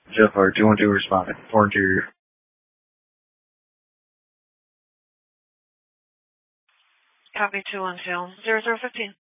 Jeff Hart, 212 responding. 4 interior. Copy 212. 0015.